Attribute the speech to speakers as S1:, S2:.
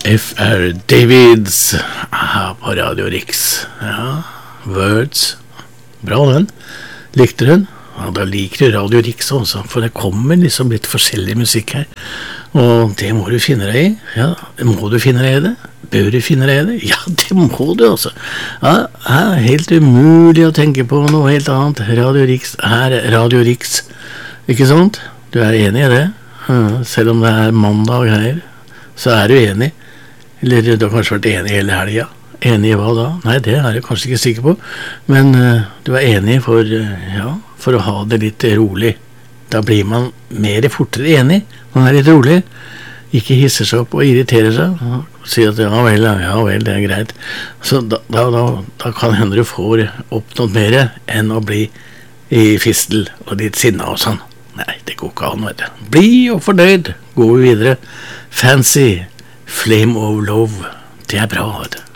S1: F.R. Davids på Radio Rix. Ja, Words. Bra den. Likte den? Ja, da liker du Radio Rix også, for det kommer liksom litt forskjellig musikk her. Og det må du finne deg i. Ja, må du finne deg i det? Bør du finne deg i det? Ja, det må du også. Ja, helt umulig å tenke på noe helt annet. Radio Rix er Radio Rix. Ikke sant? Du er enig i det? Ja, selv om det er mandag her, så er du enig. Eller du har kanskje vært enig hele helgen. Enig i hva da? Nei, det er jeg kanskje ikke sikker på. Men du er enig for å ha det litt rolig. Da blir man mer fortere enig. Man er litt rolig. Ikke hisser seg opp og irriterer seg. Og sier at ja vel, det er greit. Så da kan hende du får oppnådd mer enn å bli i fistel og litt sinna og sånn. Nei, det går ikke an, vet du. Bli og fornøyd. Går vi videre. Fancy. Flame of Love. Det er bra, vet du.